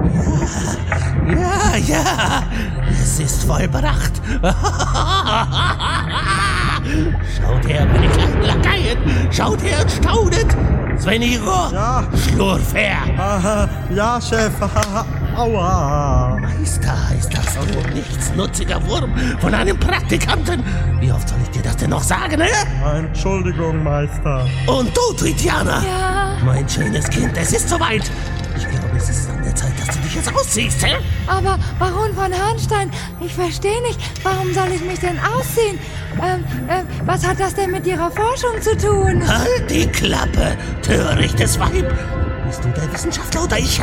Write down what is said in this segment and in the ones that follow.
Ja, es ist vollbracht. Schaut her, meine kleinen Lakaien. Schaut her und staunet. Sven Igor, Ja. Schlurfair. Ja, Chef. Aua. Meister heißt das, du nichtsnutziger Wurm von einem Praktikanten. Wie oft soll ich dir das denn noch sagen, Entschuldigung, Meister. Und du, Tweetiana. Ja, Mein schönes Kind, es ist soweit. Ich glaube, es ist an der Zeit, dass du dich jetzt ausziehst, aber Baron von Harnstein, ich verstehe nicht, warum soll ich mich denn ausziehen? Was hat das denn mit Ihrer Forschung zu tun? Halt die Klappe, törichtes Weib. Bist du der Wissenschaftler oder ich,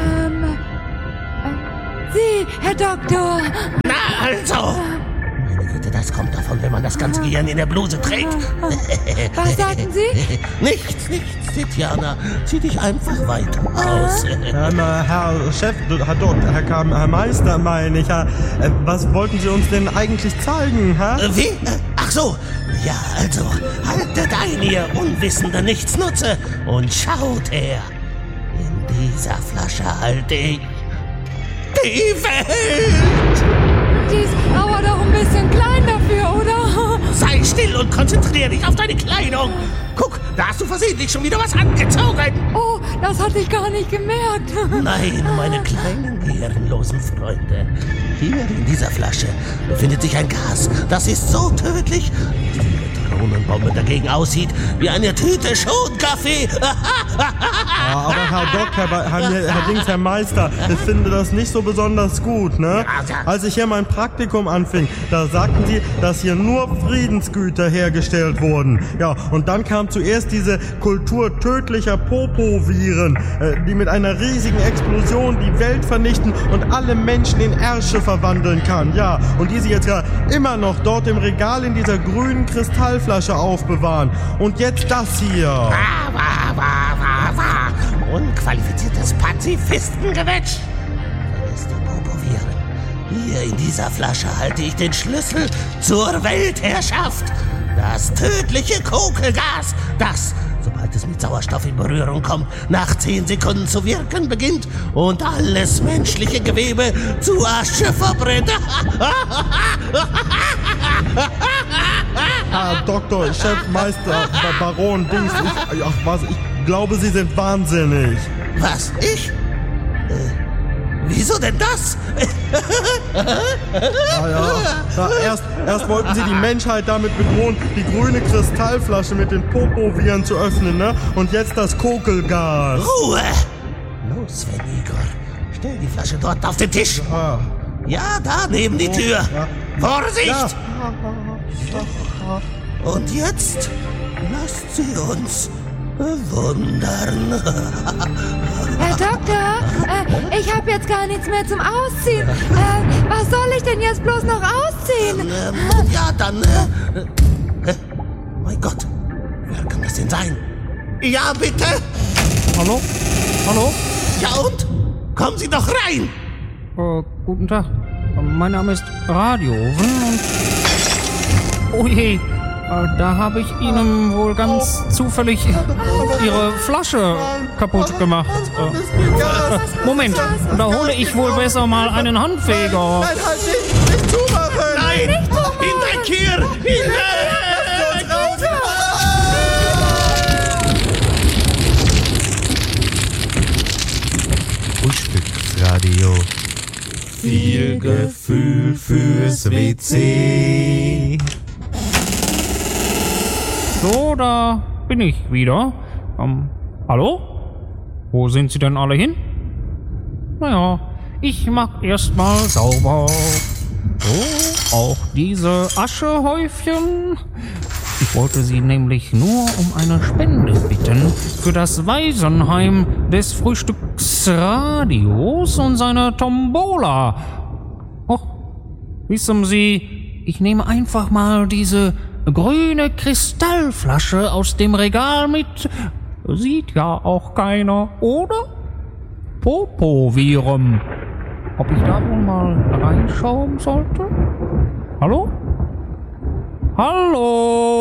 Sie, Herr Doktor. Na, also. Meine Güte, das kommt davon, wenn man das ganze Gehirn in der Bluse trägt. Was sagten Sie? Nichts, Tweetiana. Zieh dich einfach weiter aus. Herr Chef, Herr Meister, meine ich. Was wollten Sie uns denn eigentlich zeigen, hä? Wie? Ach so. Ja, also, haltet ein, ihr unwissende Nichtsnutze, und schaut her. In dieser Flasche halte ich die Welt. Die ist aber doch ein bisschen klein dafür, oder? Sei still und konzentriere dich auf deine Kleidung. Guck, da hast du versehentlich schon wieder was angezogen. Oh, das hatte ich gar nicht gemerkt. Nein, meine kleinen gehirnlosen Freunde. Hier in dieser Flasche befindet sich ein Gas, das ist so tödlich, dass die Neutronenbombe dagegen aussieht wie eine Tüte Schonkaffee. Aber Herr Doc, Herr Meister, ich finde das nicht so besonders gut, ne? Als ich hier mein Praktikum anfing, da sagten sie, dass hier nur Friedensgüter hergestellt wurden. Ja, und dann kam zuerst diese Kultur tödlicher Popoviren, die mit einer riesigen Explosion die Welt vernichten und alle Menschen in Ärsche verwandeln kann. Ja, und die sie jetzt ja immer noch dort im Regal in dieser grünen Kristallflasche aufbewahren. Und jetzt das hier. Unqualifiziertes Pazifistengewäsch. Vergiss die Popoviren. Hier in dieser Flasche halte ich den Schlüssel zur Weltherrschaft. Das tödliche Kokelgas, das, sobald es mit Sauerstoff in Berührung kommt, nach 10 Sekunden zu wirken beginnt und alles menschliche Gewebe zu Asche verbrennt. Herr Doktor, Chef, Meister, Baron, Dings, ich glaube, Sie sind wahnsinnig. Was, ich? Wieso denn das? Erst wollten Sie die Menschheit damit bedrohen, die grüne Kristallflasche mit den Popoviren zu öffnen, ne? Und jetzt das Kokelgas. Ruhe! Los, Sven Igor, stell die Flasche dort auf den Tisch. Ja, da neben die Tür. Vorsicht! Ja. Und jetzt lasst sie uns bewundern. Herr Doktor, ich habe jetzt gar nichts mehr zum Ausziehen. Was soll ich denn jetzt bloß noch ausziehen? Ja, dann... mein Gott, wer kann das denn sein? Ja, bitte? Hallo? Hallo? Ja und? Kommen Sie doch rein! Guten Tag. Mein Name ist Radioven und... Oh je, da habe ich Ihnen wohl ganz zufällig Ihre Flasche kaputt gemacht. Moment, da hole ich wohl besser mal einen Handfeger. Nein, halt nicht zumachen! Nein! Hinweg hier! Hinweg! Frühstücksradio. Viel Gefühl fürs WC. So, da bin ich wieder. Hallo? Wo sind Sie denn alle hin? Naja, ich mach erstmal sauber. So, auch diese Aschehäufchen. Ich wollte Sie nämlich nur um eine Spende bitten für das Waisenheim des Frühstücksradios und seine Tombola. Och, wissen Sie, ich nehme einfach mal diese grüne Kristallflasche aus dem Regal mit. Sieht ja auch keiner, oder? Popoviren. Ob ich da wohl mal reinschauen sollte? Hallo? Hallo?